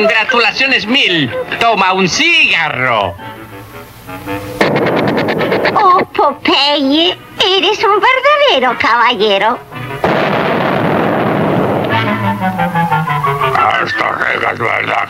Congratulaciones mil. Toma un cigarro. Oh, Popeye, eres un verdadero caballero. Esto sí que es verdad